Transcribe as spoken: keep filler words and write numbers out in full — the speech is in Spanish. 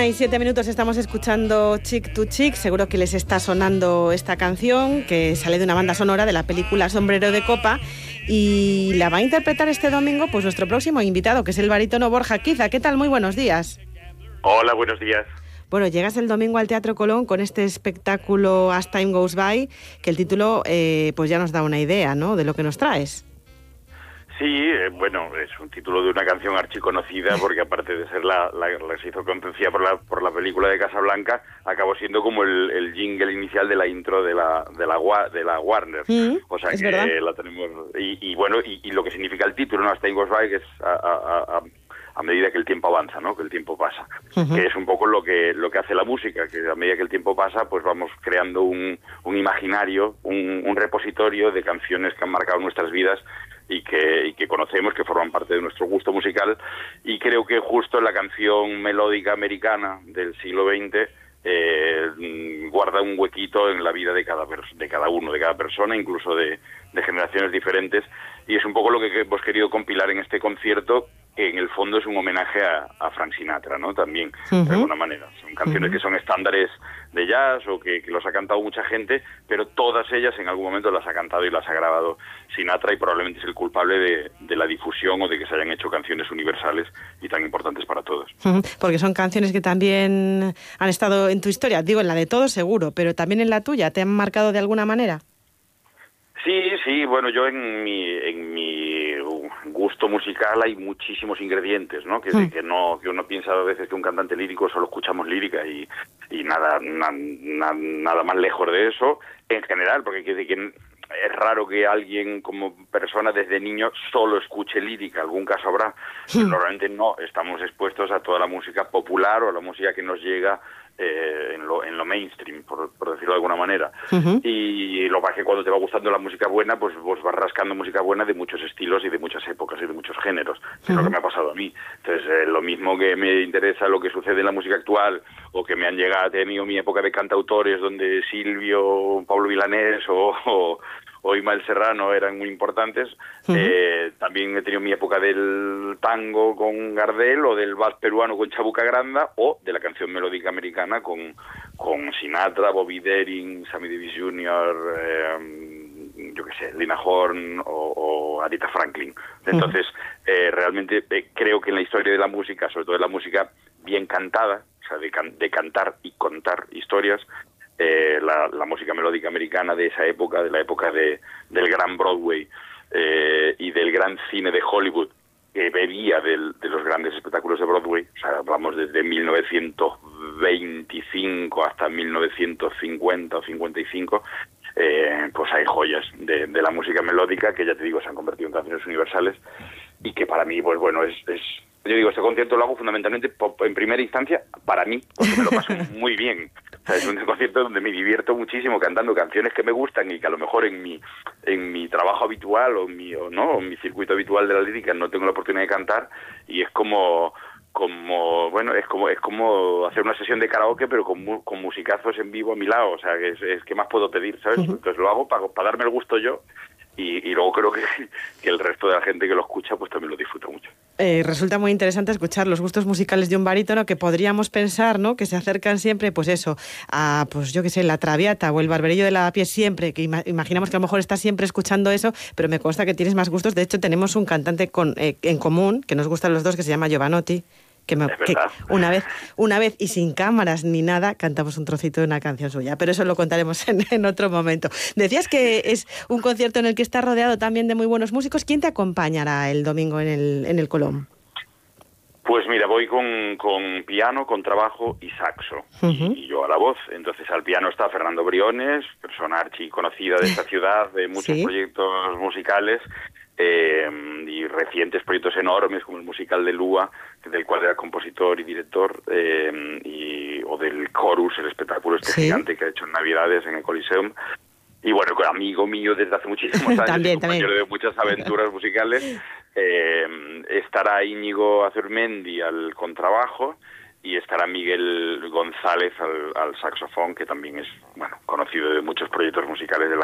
Una y siete minutos estamos escuchando Chick to Chick. Seguro que les está sonando esta canción que sale de una banda sonora de la película Sombrero de Copa y la va a interpretar este domingo pues nuestro próximo invitado, que es el barítono Borja Quiza. ¿Qué tal? Muy buenos días. Hola, buenos días. Bueno, llegas el domingo al Teatro Colón con este espectáculo As Time Goes By, que el título eh, pues ya nos da una idea, ¿no?, de lo que nos traes. Sí, eh, bueno, es un título de una canción archiconocida porque aparte de ser la, la, la que se hizo conocida por la, por la película de Casablanca, acabó siendo como el, el jingle inicial de la intro de la de la, de la Warner. Mm, o sea que verdad. la tenemos... Y, y bueno, y, y lo que significa el título, ¿no? As Time Goes By, que es a, a, a, a medida que el tiempo avanza, ¿no? Que el tiempo pasa. Uh-huh. Que es un poco lo que lo que hace la música, que a medida que el tiempo pasa, pues vamos creando un, un imaginario, un, un repositorio de canciones que han marcado nuestras vidas y que, y que conocemos, que forman parte de nuestro gusto musical, y creo que justo la canción melódica americana del siglo veinte eh, guarda un huequito en la vida de cada de cada uno, de cada persona, incluso de, de generaciones diferentes, y es un poco lo que hemos querido compilar en este concierto, que en el fondo es un homenaje a, a Frank Sinatra, ¿no? También, uh-huh. de alguna manera. Son canciones uh-huh. que son estándares de jazz o que, que los ha cantado mucha gente, pero todas ellas en algún momento las ha cantado y las ha grabado Sinatra, y probablemente es el culpable de, de la difusión o de que se hayan hecho canciones universales y tan importantes para todos. Uh-huh. Porque son canciones que también han estado en tu historia, digo, en la de todos seguro, pero también en la tuya, ¿te han marcado de alguna manera? Sí, sí, bueno, yo en mi en mi gusto musical hay muchísimos ingredientes, ¿no? Que, mm. que no que uno piensa a veces que un cantante lírico solo escuchamos lírica y, y nada, na, na, nada más lejos de eso en general, porque quiere decir que es raro que alguien como persona desde niño solo escuche lírica, algún caso habrá, mm. pero normalmente no, estamos expuestos a toda la música popular o a la música que nos llega Eh, en lo en lo mainstream, por, por decirlo de alguna manera. Uh-huh. Y lo que pasa es que cuando te va gustando la música buena, pues vos vas rascando música buena de muchos estilos y de muchas épocas y de muchos géneros, que uh-huh. es lo que me ha pasado a mí. Entonces, eh, lo mismo que me interesa lo que sucede en la música actual, o que me han llegado, he tenido mi época de cantautores donde Silvio, Pablo Milanés o, o o Ismael Serrano eran muy importantes. Uh-huh. Eh, también he tenido mi época del tango con Gardel, o del vals peruano con Chabuca Granda, o de la canción melódica americana con, con Sinatra, Bobby Darin, Sammy Davis junior, eh, yo qué sé, Lina Horne o, o Aretha Franklin. Entonces, uh-huh. eh, realmente eh, creo que en la historia de la música, sobre todo de la música bien cantada, o sea, de, can- de cantar y contar historias, Eh, la, la música melódica americana de esa época, de la época de, del gran Broadway eh, y del gran cine de Hollywood, que bebía del, de los grandes espectáculos de Broadway, o sea, hablamos desde mil novecientos veinticinco hasta mil novecientos cincuenta o cincuenta y cinco, eh, pues hay joyas de, de la música melódica que, ya te digo, se han convertido en canciones universales y que para mí, pues bueno, es... es yo digo, este concierto lo hago fundamentalmente en primera instancia para mí, porque me lo paso muy bien. O sea, es un concierto donde me divierto muchísimo cantando canciones que me gustan y que a lo mejor en mi en mi trabajo habitual o en mi, o no, en mi circuito habitual de la lírica no tengo la oportunidad de cantar, y es como como bueno es como es como hacer una sesión de karaoke pero con, con musicazos en vivo a mi lado. O sea, que es, es que más puedo pedir, ¿sabes? Uh-huh. Entonces lo hago para, para darme el gusto yo. Y, y luego creo que, que el resto de la gente que lo escucha pues también lo disfruta mucho. Eh, resulta muy interesante escuchar los gustos musicales de un barítono, que podríamos pensar, ¿no?, que se acercan siempre, pues eso, a, pues yo qué sé, la Traviata o el Barberillo de Lavapiés, siempre, que ima- imaginamos que a lo mejor estás siempre escuchando eso, pero me consta que tienes más gustos. De hecho, tenemos un cantante con, eh, en común, que nos gustan los dos, que se llama Giovanotti, que, me, que una vez una vez y sin cámaras ni nada cantamos un trocito de una canción suya, pero eso lo contaremos en, en otro momento. Decías que es un concierto en el que estás rodeado también de muy buenos músicos. ¿Quién te acompañará el domingo en el, en el Colón? Pues mira, voy con, con piano, con trabajo y saxo, uh-huh. y, y yo a la voz. Entonces al piano está Fernando Briones, persona archiconocida de esta ciudad, de muchos ¿Sí? proyectos musicales, eh, y recientes proyectos enormes como el musical de Lua, del cual era compositor y director, eh, y, o del Chorus, el espectáculo este ¿Sí? gigante que ha hecho en Navidades en el Coliseum. Y bueno, amigo mío desde hace muchísimos años, también, compañero también. de muchas aventuras musicales. Eh, estará Íñigo Azurmendi al contrabajo y estará Miguel González al, al saxofón, que también es bueno conocido de muchos proyectos musicales de la